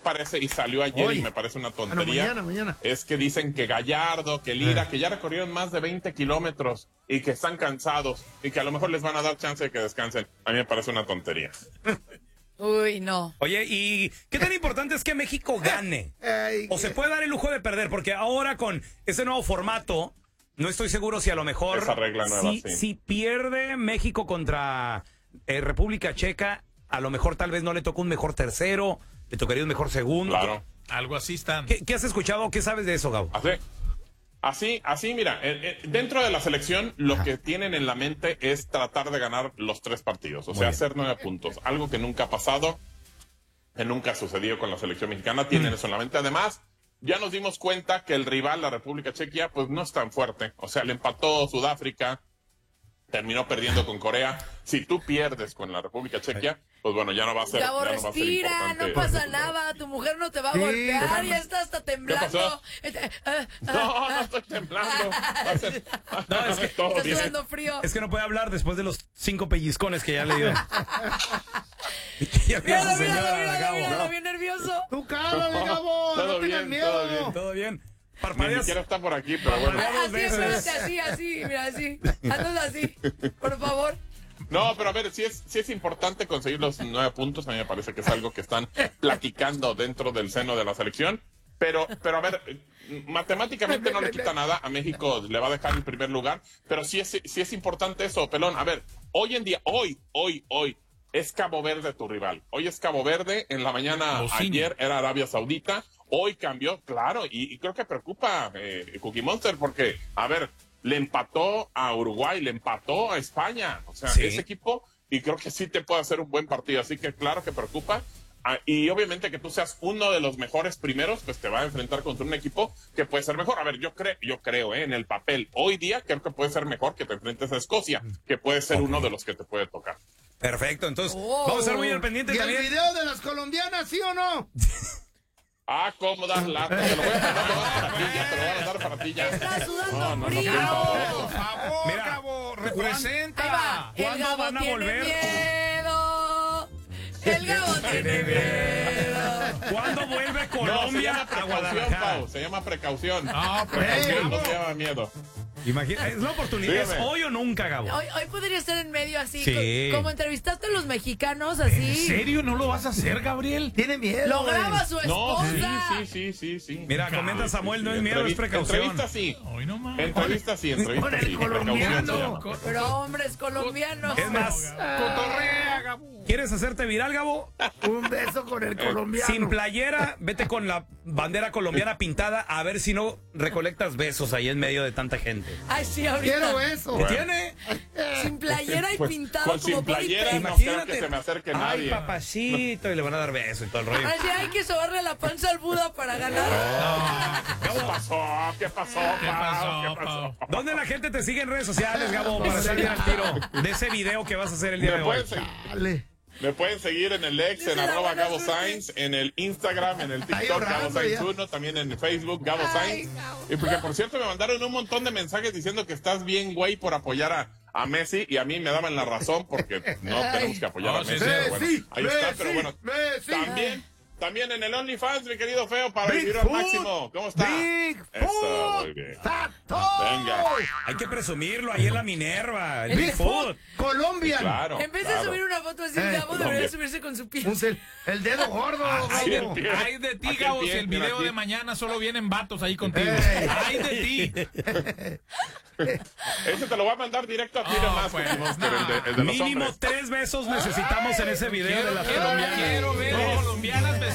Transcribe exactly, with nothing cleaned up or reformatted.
parece, y salió ayer Hoy. y me parece una Ah, no, tontería, mañana, mañana. es que dicen que Gallardo, que Lira, Eh. que ya recorrieron más de veinte kilómetros y que están cansados y que a lo mejor les van a dar chance de que descansen. A mí me parece una tontería. Uy, no. Oye, ¿y qué tan importante es que México gane? Ay, ¿O se puede dar el lujo de perder? Porque ahora con ese nuevo formato, no estoy seguro si a lo mejor... Esa regla nueva, si, sí. si pierde México contra eh, República Checa, a lo mejor tal vez no le tocó un mejor tercero, le tocaría un mejor segundo. Claro. Algo así están. ¿Qué, qué has escuchado? ¿Qué sabes de eso, Gabo? Así, así, así mira, eh, eh, dentro de la selección lo que tienen en la mente es tratar de ganar los tres partidos, o Muy sea, bien. hacer nueve puntos, algo que nunca ha pasado, que nunca ha sucedido con la selección mexicana, tienen Mm. eso en la mente. Además, ya nos dimos cuenta que el rival, la República Checa, pues no es tan fuerte, o sea, le empató Sudáfrica, terminó perdiendo con Corea. Si tú pierdes con la República Checa, pues bueno, ya no va a ser, Gabo, ya no va a ser respira, importante. no pasa nada, tu mujer no te va a Sí, golpear, ¿qué ya está hasta temblando. pasó? Eh, eh, No, no estoy temblando. Va a ser- No, es que- todo Está bien. sudando frío. Es que no puede hablar después de los cinco pellizcones que ya le dio. Ya vio a Míralo, su señora, míralo, míralo, Gabo. míralo, bien nervioso. Tú cálale, Gabo, Todo no tengas bien, miedo. todo bien. ¿Todo bien? Ni Parpadeas. siquiera está por aquí, pero bueno. Parpadea dos Así, veces. espérate, así, así, mira, así. Andas así, por favor. No, pero a ver, sí es, sí es importante conseguir los nueve puntos. A mí me parece que es algo que están platicando dentro del seno de la selección. Pero, pero a ver, eh, matemáticamente no le quita nada. A México le va a dejar en primer lugar. Pero sí es, sí es importante eso, Pelón. A ver, hoy en día, hoy, hoy, hoy, es Cabo Verde tu rival. Hoy es Cabo Verde. En la mañana, Bocini. ayer era Arabia Saudita. Hoy cambió, claro. Y, y creo que preocupa eh, Cookie Monster porque, a ver, le empató a Uruguay, le empató a España. O sea, Sí. ese equipo, y creo que sí te puede hacer un buen partido. Así que claro que preocupa. Ah, y obviamente que tú seas uno de los mejores primeros, pues te va a enfrentar contra un equipo que puede ser mejor. A ver, yo creo, yo creo, ¿eh? En el papel, hoy día creo que puede ser mejor que te enfrentes a Escocia, que puede ser Ok. uno de los que te puede tocar. Perfecto, entonces Oh. vamos a estar muy al pendiente ¿Y el también. video de las colombianas, sí o no? Ah, ¿cómo das lata? Te lo voy a mandar para ti, ya te lo voy a mandar para ti ya. Está sudando No, no, no, frío. por favor. Por favor, Mira, Gabo, Ahí representa. va. El ¿Cuándo Gabo van a tiene volver? miedo. El Gabo tiene miedo. ¿Cuándo vuelve No, se Colombia llama a precaución, Guadalajara? Pau, se llama precaución. No, Precaución, pero no se llama miedo. Imagina, es la oportunidad, es Dígame. hoy o nunca, Gabo. Hoy, hoy podría estar en medio así, Sí. co- como entrevistaste a los mexicanos ¿en así. serio no lo vas a hacer, Gabriel? Tiene miedo. Lo güey. graba su No, sí, esposa. sí, sí, sí, sí. Mira, Cabrón, comenta Samuel, no es Sí, miedo, es entrevista- precaución. Entrevista sí. Hoy no más. Entrevista sí, entrevista Con el sí. Precaución colombiano. se llama. Pero hombres colombianos. Es más, Cotorrea, Gabo. ¿quieres hacerte viral, Gabo? Un beso con el colombiano. Sin playera, vete con la bandera colombiana pintada a ver si no recolectas besos ahí en medio de tanta gente. Ay, sí, ahorita. Quiero eso. ¿Qué tiene? Sin playera y Pues, pintado pues, como sin playera, Bobby no Pin. creo que se me acerque Ay, nadie. papacito, y le van a dar beso y todo el rollo. Así hay que sobarle la panza al Buda para ganar. ¿Qué pasó? ¿Qué pasó, ¿Qué Pau? pasó, ¿Qué pasó? ¿Dónde la gente te sigue en redes sociales, Gabo, para salir al tiro de ese video que vas a hacer el día Me de hoy? pueden, seguir, Dale. me pueden seguir en el ex, en Dice la arroba buena Gabo suerte. Sainz, en el Instagram, en el Está TikTok, llorando Gabo Sainz ya. uno, también en Facebook, Gabo Ay, Sainz. Gabo. Y porque, por cierto, me mandaron un montón de mensajes diciendo que estás bien, güey, por apoyar a, a Messi, y a mí me daban la razón porque no Ay. tenemos que apoyar No, a sí, Messi. sí. Pero bueno, Messi, ahí está, Messi, pero bueno. Messi. También, también en el OnlyFans, mi querido Feo, para vivir al Bigfoot. máximo. ¿Cómo está? Big Eso, Foot. muy bien. Tato. Venga. Hay que presumirlo ahí en la Minerva, el Big Bigfoot. Colombia. Claro. En vez de claro. subir una foto así, el Eh, Gabo debería Colombia. subirse con su pie. Un cel- el dedo gordo. Ay, Sí, de, el pie. ay de ti, Aquel Gabo, pie, si el mira video aquí. de mañana solo vienen vatos ahí contigo. Ey. Ay de ti. Ese te lo voy a mandar directo a ti Oh, nomás, pues, Cookie Monster, el de, el de los Mínimo hombres. tres besos necesitamos en ese video de las Quiero, colombianas. quiero ver colombianas